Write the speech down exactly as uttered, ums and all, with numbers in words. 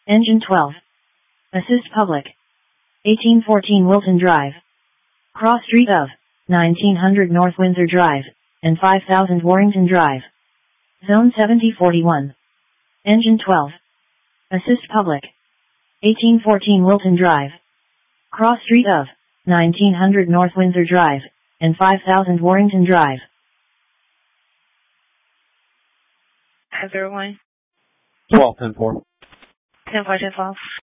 Engine twelve. Assist public. eighteen fourteen Wilton Drive. Cross street of nineteen hundred North Windsor Drive, and five thousand Warrington Drive. Zone seventy forty-one. Engine twelve. Assist public. eighteen fourteen Wilton Drive. Cross street of nineteen hundred North Windsor Drive, and five thousand Warrington Drive. Zero one. twelve ten four. ten four ten twelve.